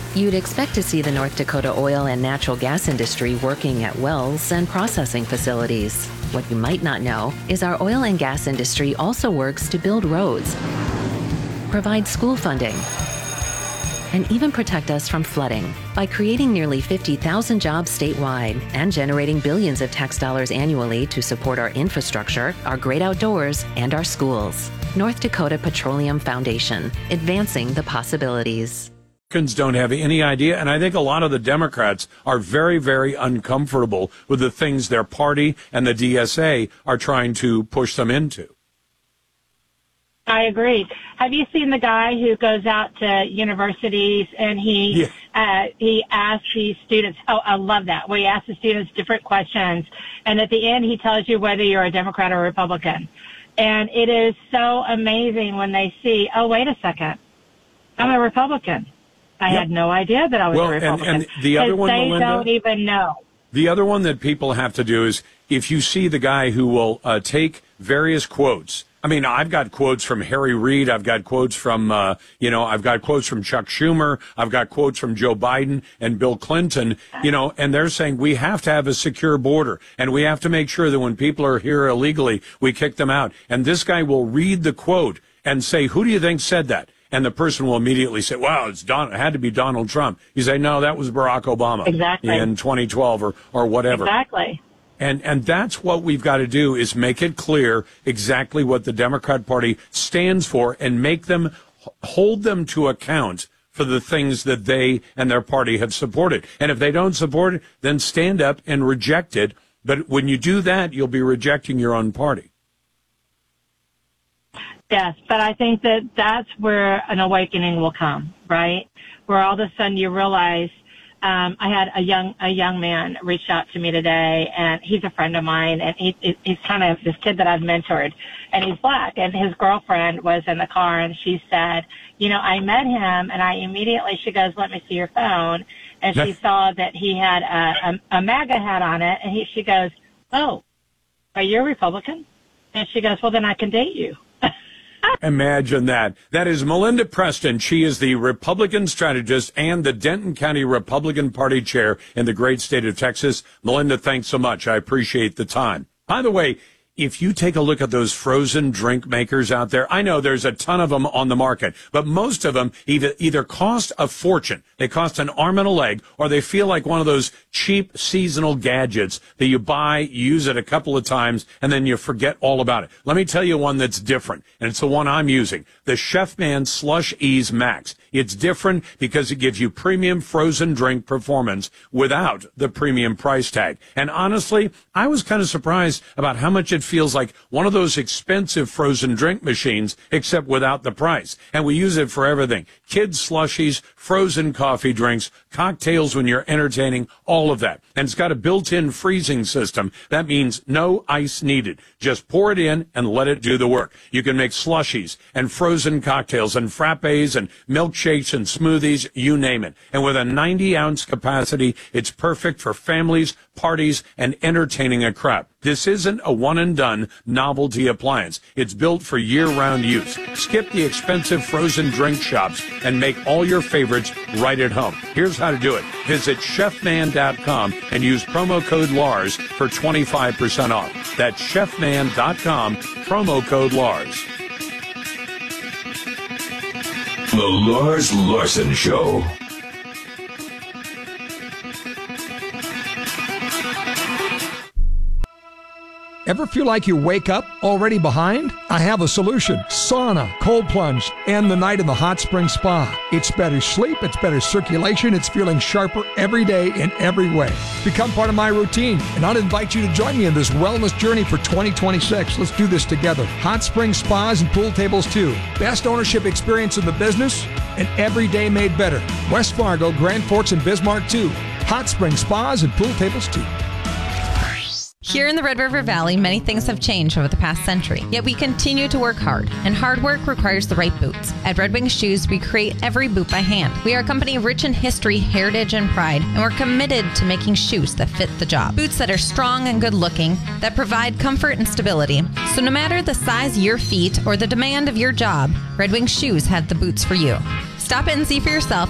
You'd expect to see the North Dakota oil and natural gas industry working at wells and processing facilities. What you might not know is our oil and gas industry also works to build roads, provide school funding, and even protect us from flooding by creating nearly 50,000 jobs statewide and generating billions of tax dollars annually to support our infrastructure, our great outdoors, and our schools. North Dakota Petroleum Foundation, advancing the possibilities. Americans don't have any idea, and I think a lot of the Democrats are very, very uncomfortable with the things their party and the DSA are trying to push them into. I agree. Have you seen the guy who goes out to universities and he asks these students, I love that, where he asks the students different questions, and at the end he tells you whether you're a Democrat or a Republican. And it is so amazing when they see, oh, wait a second, I'm a Republican. I had no idea that I was a Republican. And the other one, they Melinda, don't even know. The other one that people have to do is if you see the guy who will take various quotes. I mean, I've got quotes from Harry Reid. I've got quotes from, I've got quotes from Chuck Schumer. I've got quotes from Joe Biden and Bill Clinton, and they're saying we have to have a secure border and we have to make sure that when people are here illegally, we kick them out. And this guy will read the quote and say, who do you think said that? And the person will immediately say, wow, it had to be Donald Trump. You say, no, that was Barack Obama in 2012 or whatever. Exactly. And that's what we've got to do is make it clear exactly what the Democrat Party stands for and make them hold them to account for the things that they and their party have supported. And if they don't support it, then stand up and reject it. But when you do that, you'll be rejecting your own party. Yes, but I think that that's where an awakening will come, right? Where all of a sudden you realize, I had a young man reach out to me today, and he's a friend of mine, and he's kind of this kid that I've mentored, and he's black, and his girlfriend was in the car, and she said, I met him, and she goes, let me see your phone, and she saw that he had a MAGA hat on it, and she goes, oh, are you a Republican? And she goes, well, then I can date you. Imagine that. That is Melinda Preston. She is the Republican strategist and the Denton County Republican Party chair in the great state of Texas. Melinda, thanks so much. I appreciate the time. By the way, if you take a look at those frozen drink makers out there, I know there's a ton of them on the market, but most of them either cost a fortune, they cost an arm and a leg, or they feel like one of those cheap seasonal gadgets that you buy, you use it a couple of times, and then you forget all about it. Let me tell you one that's different, and it's the one I'm using, the Chefman Slush Ease Max. It's different because it gives you premium frozen drink performance without the premium price tag. And honestly, I was kind of surprised about how much it feels like one of those expensive frozen drink machines, except without the price. And we use it for everything. Kids slushies, frozen coffee drinks, cocktails when you're entertaining, all of that. And it's got a built-in freezing system. That means no ice needed. Just pour it in and let it do the work. You can make slushies and frozen cocktails and frappes and milkshakes and smoothies, you name it. And with a 90-ounce capacity, it's perfect for families, parties, and entertaining a crowd. This isn't a one-and-done novelty appliance. It's built for year-round use. Skip the expensive frozen drink shops and make all your favorites right at home. Here's how to do it. Visit chefman.com and use promo code LARS for 25% off. That's chefman.com, promo code LARS. The Lars Larson Show. Ever feel like you wake up already behind? I have a solution. Sauna, cold plunge, and the night in the hot spring spa. It's better sleep, it's better circulation, it's feeling sharper every day in every way. Become part of my routine, and I'll invite you to join me in this wellness journey for 2026. Let's do this together. Hot spring spas and pool tables too. Best ownership experience in the business, and every day made better. West Fargo, Grand Forks, and Bismarck too. Hot spring spas and pool tables too. Here in the Red River Valley, many things have changed over the past century, yet we continue to work hard, and hard work requires the right boots. At Red Wing Shoes, we create every boot by hand. We are a company rich in history, heritage, and pride, and we're committed to making shoes that fit the job. Boots that are strong and good looking, that provide comfort and stability. So no matter the size of your feet or the demand of your job, Red Wing Shoes have the boots for you. Stop in and see for yourself